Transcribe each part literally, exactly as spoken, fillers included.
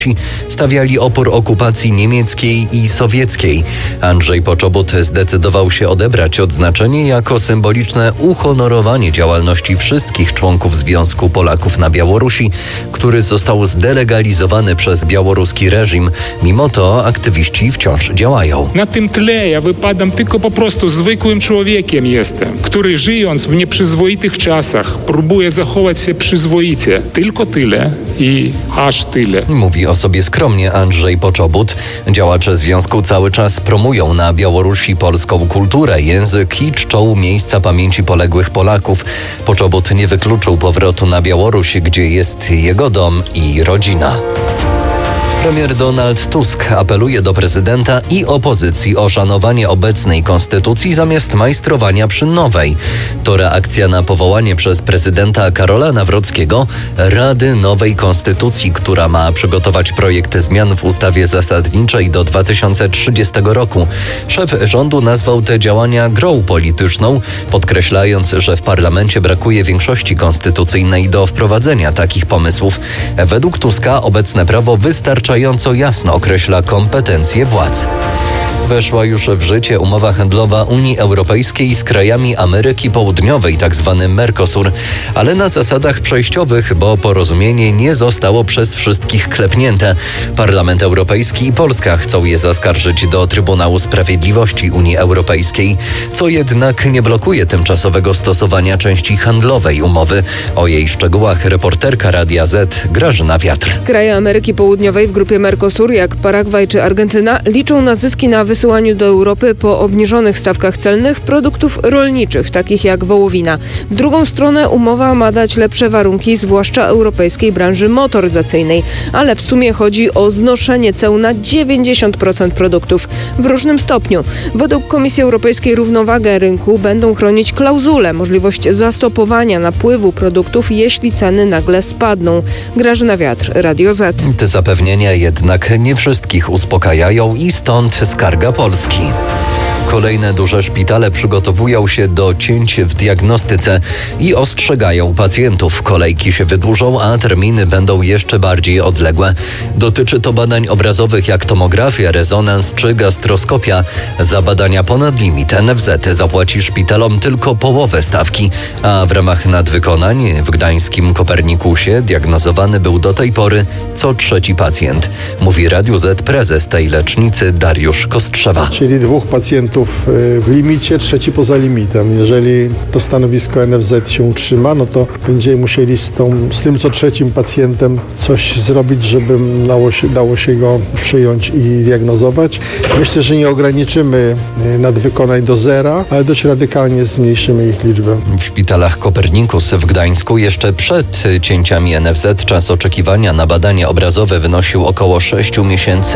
stawiali opór okupacji niemieckiej i sowieckiej. Andrzej Poczobut zdecydował się odebrać odznaczenie jako symboliczne uhonorowanie działalności wszystkich członków Związku Polaków na Białorusi, który został zdelegalizowany przez białoruski reżim. Mimo to aktywiści wciąż działają. Na tym tle ja wypadam tylko po prostu zwykłym człowiekiem jestem, który żyjąc w nieprzyzwoitych czasach próbuje zachować się przyzwoicie. Tylko tyle i aż tyle. Mówi o sobie skromnie Andrzej Poczobut. Działacze związku cały czas promują na Białorusi polską kulturę, język i czczą miejsca pamięci poległych Polaków. Poczobut nie wykluczył powrotu na Białoruś, gdzie jest jego dom i rodzina. Premier Donald Tusk apeluje do prezydenta i opozycji o szanowanie obecnej konstytucji zamiast majstrowania przy nowej. To reakcja na powołanie przez prezydenta Karola Nawrockiego Rady Nowej Konstytucji, która ma przygotować projekt zmian w ustawie zasadniczej do dwa tysiące trzydziestego roku. Szef rządu nazwał te działania grą polityczną, podkreślając, że w parlamencie brakuje większości konstytucyjnej do wprowadzenia takich pomysłów. Według Tuska obecne prawo wystarcza jasno określa kompetencje władz. Weszła już w życie umowa handlowa Unii Europejskiej z krajami Ameryki Południowej, tzw. Mercosur, ale na zasadach przejściowych, bo porozumienie nie zostało przez wszystkich klepnięte. Parlament Europejski i Polska chcą je zaskarżyć do Trybunału Sprawiedliwości Unii Europejskiej, co jednak nie blokuje tymczasowego stosowania części handlowej umowy. O jej szczegółach reporterka Radia Z Grażyna Wiatr. Kraje Ameryki Południowej w grupie Mercosur, jak Paragwaj czy Argentyna, liczą na zyski na wysyłaniu do Europy po obniżonych stawkach celnych produktów rolniczych, takich jak wołowina. W drugą stronę umowa ma dać lepsze warunki, zwłaszcza europejskiej branży motoryzacyjnej, ale w sumie chodzi o znoszenie ceł na dziewięćdziesiąt procent produktów w różnym stopniu. Według Komisji Europejskiej równowagę rynku będą chronić klauzule, możliwość zastopowania napływu produktów, jeśli ceny nagle spadną. Grażyna Wiatr, Radio Z. Te zapewnienia jednak nie wszystkich uspokajają i stąd skarga Polski. Kolejne duże szpitale przygotowują się do cięć w diagnostyce i ostrzegają pacjentów. Kolejki się wydłużą, a terminy będą jeszcze bardziej odległe. Dotyczy to badań obrazowych jak tomografia, rezonans czy gastroskopia. Za badania ponad limit N F Z zapłaci szpitalom tylko połowę stawki, a w ramach nadwykonań w gdańskim Kopernikusie diagnozowany był do tej pory co trzeci pacjent. Mówi Radiu Z prezes tej lecznicy Dariusz Kostrzewa. Czyli dwóch pacjentów w limicie, trzeci poza limitem. Jeżeli to stanowisko N F Z się utrzyma, no to będziemy musieli z, tą, z tym co trzecim pacjentem coś zrobić, żeby dało się, dało się go przyjąć i diagnozować. Myślę, że nie ograniczymy nadwykonań do zera, ale dość radykalnie zmniejszymy ich liczbę. W szpitalach Kopernikus w Gdańsku jeszcze przed cięciami N F Z czas oczekiwania na badania obrazowe wynosił około sześciu miesięcy.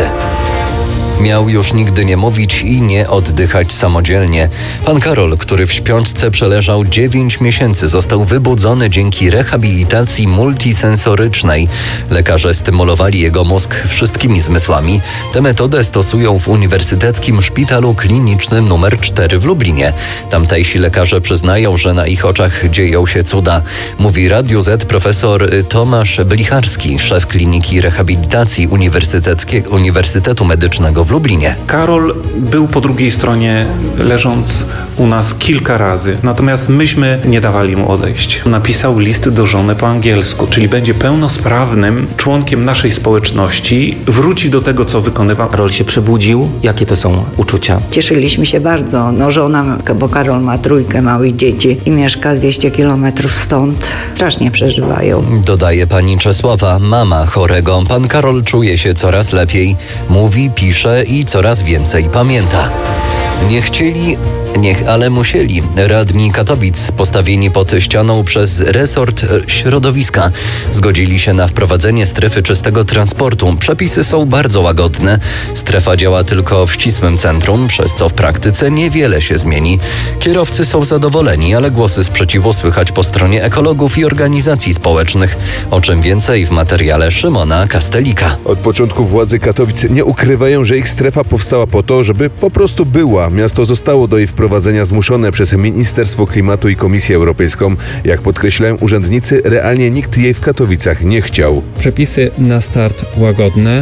Miał już nigdy nie mówić i nie oddychać samodzielnie. Pan Karol, który w śpiączce przeleżał dziewięć miesięcy, został wybudzony dzięki rehabilitacji multisensorycznej. Lekarze stymulowali jego mózg wszystkimi zmysłami. Tę metodę stosują w Uniwersyteckim Szpitalu Klinicznym numer cztery w Lublinie. Tamtejsi lekarze przyznają, że na ich oczach dzieją się cuda. Mówi Radiu Z profesor Tomasz Blicharski, szef Kliniki Rehabilitacji Uniwersytetu Medycznego w Lublinie. Karol był po drugiej stronie, leżąc u nas kilka razy, natomiast myśmy nie dawali mu odejść. Napisał list do żony po angielsku, czyli będzie pełnosprawnym członkiem naszej społeczności, wróci do tego, co wykonywał. Karol się przebudził. Jakie to są uczucia? Cieszyliśmy się bardzo. No żona, bo Karol ma trójkę małych dzieci i mieszka dwieście kilometrów stąd. Strasznie przeżywają. Dodaje pani Czesława, mama chorego. Pan Karol czuje się coraz lepiej. Mówi, pisze i coraz więcej pamięta. Nie chcieli, niech ale musieli. Radni Katowic, postawieni pod ścianą przez resort środowiska, zgodzili się na wprowadzenie strefy czystego transportu. Przepisy są bardzo łagodne. Strefa działa tylko w ścisłym centrum, przez co w praktyce niewiele się zmieni. Kierowcy są zadowoleni, ale głosy sprzeciwu słychać po stronie ekologów i organizacji społecznych. O czym więcej w materiale Szymona Kastelika. Od początku władze Katowic nie ukrywają, że ich strefa powstała po to, żeby po prostu była. Miasto zostało do jej wprowadzenia zmuszone przez Ministerstwo Klimatu i Komisję Europejską. Jak podkreślają urzędnicy, realnie nikt jej w Katowicach nie chciał. Przepisy na start łagodne,